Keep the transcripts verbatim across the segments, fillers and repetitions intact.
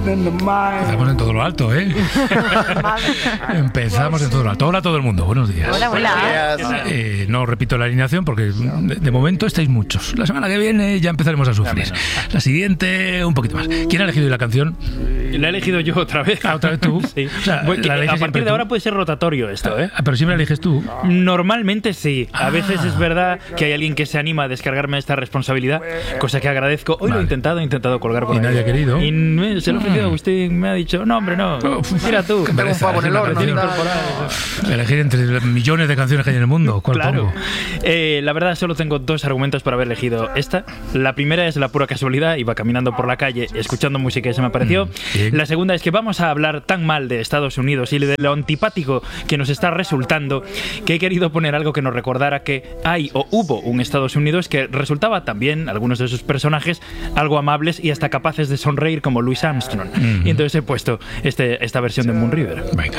Empezamos en todo lo alto, ¿eh? Empezamos en todo lo alto. Hola a todo el mundo, buenos días. Hola, hola. Eh, no repito la alineación porque de, de momento estáis muchos. La semana que viene ya empezaremos a sufrir. La siguiente, un poquito más. ¿Quién ha elegido la canción? La he elegido yo otra vez. Ah, otra vez tú. Sí. O sea, Bueno, que la a eliges partir de tú. ahora puede ser rotatorio esto, ¿eh? Ah, pero siempre la eliges tú. Normalmente sí. A Ah. veces es verdad que hay alguien que se anima a descargarme esta responsabilidad, cosa que agradezco. Hoy Vale. lo he intentado, he intentado colgar por Y ahí. nadie ha querido. Y me- se lo he ofrecido a Agustín, me ha dicho, no, hombre, no. Mira tú. Qué pereza, pavo en el qué horno, pereza. tal. Elegir entre millones de canciones que hay en el mundo. ¿Cuál Claro. pongo? Eh, la verdad, solo tengo dos argumentos para haber elegido esta. La primera es la pura casualidad. Iba caminando por la calle escuchando música y se me apareció. Mm, bien. La segunda es que vamos a hablar tan mal de Estados Unidos y de lo antipático que nos está resultando que he querido poner algo que nos recordara que hay o hubo un Estados Unidos que resultaba también, algunos de sus personajes, algo amables y hasta capaces de sonreír como Louis Armstrong. Mm. Y entonces he puesto este, esta versión de Moon River. Venga.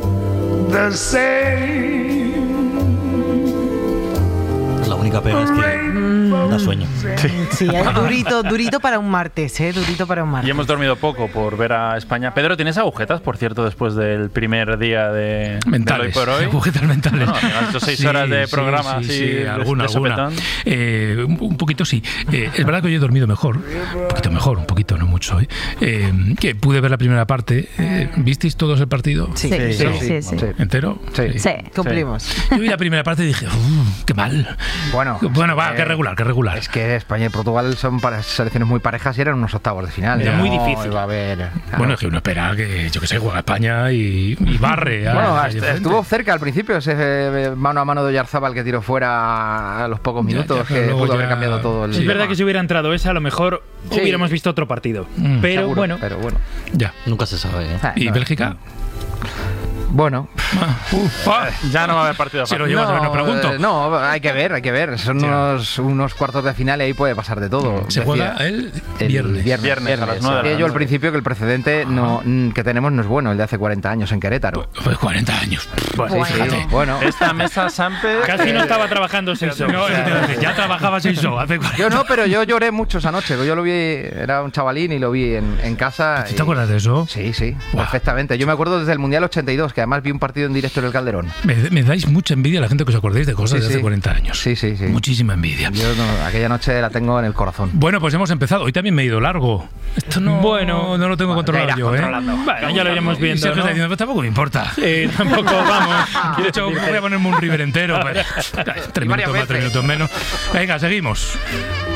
La única pega es que da sueño. Sí, es durito, durito para un martes, ¿eh? Durito para un martes. Y hemos dormido poco por ver a España. Pedro, ¿tienes agujetas, por cierto, después del primer día de, Mentales, de hoy por hoy? agujetas mentales. No, no, estos seis horas de programa sí, así, sí, de- alguna, de alguna. sopetón. Eh, un, un poquito sí. Eh, es verdad que hoy he dormido mejor, un poquito mejor, un poquito, no mucho. ¿eh? Eh, que pude ver la primera parte. Eh, ¿Visteis todos el partido? Sí, Sí, sí, sí, sí, sí. sí. ¿Entero? Sí. Sí, cumplimos. Yo vi la primera parte y dije, "Uh, qué mal". Bueno, Bueno, va, eh, qué regular, qué regular. Es que España y Portugal son para selecciones muy parejas y eran unos octavos de final. Era No muy difícil. iba a haber, claro. Bueno, es que uno espera que, yo que sé, juega España y, y barre. a- Bueno, a- est- a- estuvo cerca al principio ese eh, mano a mano de Oyarzábal que tiró fuera a los pocos Ya, minutos, ya, pero que luego pudo haber ya- cambiado todo el Sí. Es verdad que si hubiera entrado esa, a lo mejor Sí. hubiéramos visto otro partido. Mm. Pero Seguro, bueno, pero bueno. Ya. Nunca se sabe, ¿eh? ¿Y No, Bélgica? Bueno, Uf, ah, Ya no va a haber partido si lo fácil. llevas a ver, no pregunto. eh, no, hay que ver, hay que ver. Son Sí. unos, unos cuartos de final y ahí puede pasar de todo. Se Decía- juega el El viernes. viernes, Viernes a las nueve de la Decía yo al noche. principio que el precedente no, mm, que tenemos no es bueno, el de hace cuarenta años en Querétaro. Pues cuarenta años. bueno, Sí, fíjate. bueno. Esta mesa Sampe... casi no estaba trabajando seis horas. No, es decir, ya trabajabas eso hace cuarenta. Yo no, pero yo lloré mucho esa noche. Yo lo vi, era un chavalín y lo vi en, en casa. ¿Te y- acuerdas de eso? Sí, sí, Buah. perfectamente. Yo me acuerdo desde el Mundial ochenta y dos, que además vi un partido en directo en el Calderón. Me, me dais mucha envidia a la gente que os acordéis de cosas Sí, de hace sí. cuarenta años. Sí, sí, sí. Muchísima envidia. Yo no- aquella noche la tengo en el corazón. Bueno, pues hemos empezado. Hoy también me he ido largo. Esto no, Bueno, no lo tengo bueno, controlado ya irás yo, ¿eh? controlando. Bueno, ya lo iremos Y viendo, Sergio ¿no? está diciendo, pues tampoco me importa. Eh, tampoco vamos. De hecho, voy a ponerme un River entero. Pero, tres varias minutos más, tres veces. minutos menos. Venga, seguimos.